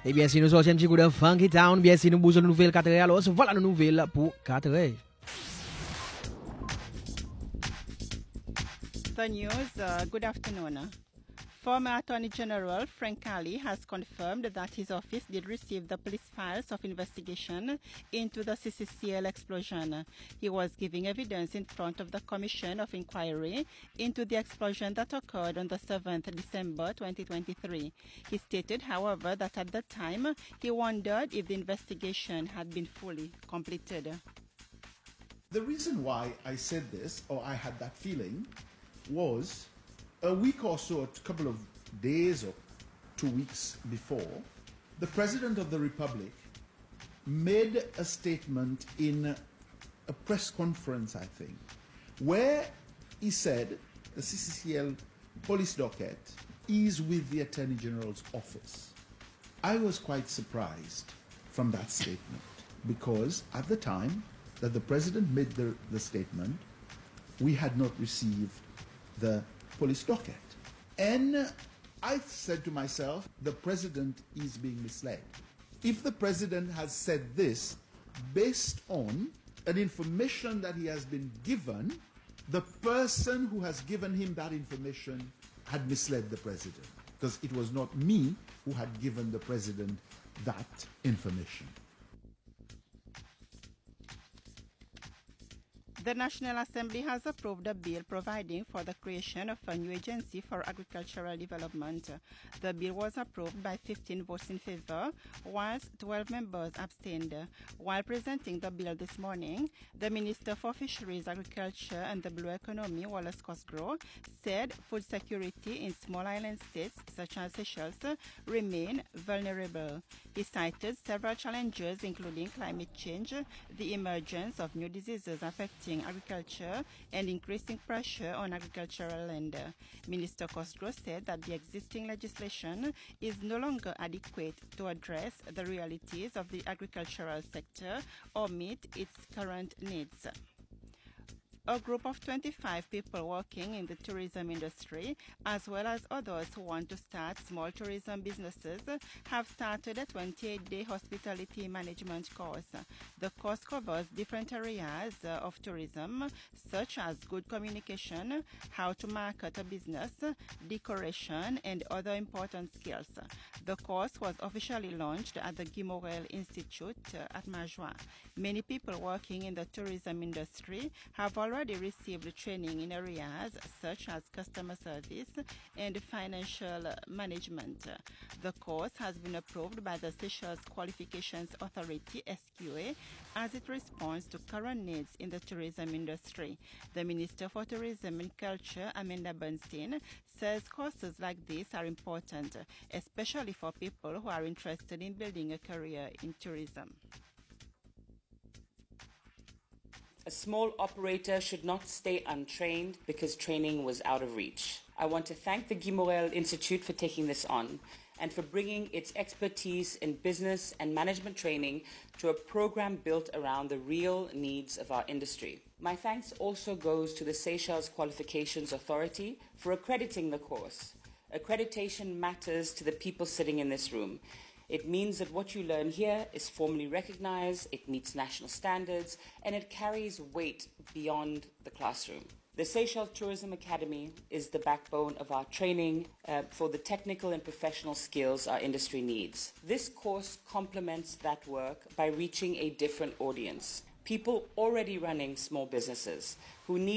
Eh bien, si nous sortons un petit coup de Funky Town, bien si nous bousons une nouvelle 4 heures, alors voilà nos nouvelles pour 4 heures. The news, good afternoon. Former Attorney General Frank Cali has confirmed that his office did receive the police files of investigation into the CCCL explosion. He was giving evidence in front of the Commission of Inquiry into the explosion that occurred on the 7th December 2023. He stated, however, that at the time he wondered if the investigation had been fully completed. The reason why I said this, or I had that feeling, was a week or so, a couple of days or 2 weeks before, the President of the Republic made a statement in a press conference, I think, where he said the CCCL police docket is with the Attorney General's office. I was quite surprised from that statement because at the time that the President made the statement, we had not received the police docket. And I said to myself, the President is being misled. If the President has said this based on an information that he has been given, the person who has given him that information had misled the President, because it was not me who had given the President that information. The National Assembly has approved a bill providing for the creation of a new agency for agricultural development. The bill was approved by 15 votes in favor, whilst 12 members abstained. While presenting the bill this morning, the Minister for Fisheries, Agriculture and the Blue Economy, Wallace Cosgrove, said food security in small island states such as Seychelles remain vulnerable. He cited several challenges including climate change, the emergence of new diseases affecting agriculture, and increasing pressure on agricultural land. Minister Cosgrove said that the existing legislation is no longer adequate to address the realities of the agricultural sector or meet its current needs. A group of 25 people working in the tourism industry, as well as others who want to start small tourism businesses, have started a 28-day hospitality management course. The course covers different areas of tourism, such as good communication, how to market a business, decoration, and other important skills. The course was officially launched at the Guy Morel Institute at Majwa. Many people working in the tourism industry have already received training in areas such as customer service and financial management. The course has been approved by the Seychelles Qualifications Authority, SQA, as it responds to current needs in the tourism industry. The Minister for Tourism and Culture, Amanda Bernstein, says courses like this are important, especially for people who are interested in building a career in tourism. A small operator should not stay untrained because training was out of reach. I want to thank the Guy Morel Institute for taking this on and for bringing its expertise in business and management training to a program built around the real needs of our industry. My thanks also goes to the Seychelles Qualifications Authority for accrediting the course. Accreditation matters to the people sitting in this room. It means that what you learn here is formally recognized, it meets national standards, and it carries weight beyond the classroom. The Seychelles Tourism Academy is the backbone of our training for the technical and professional skills our industry needs. This course complements that work by reaching a different audience. People already running small businesses who need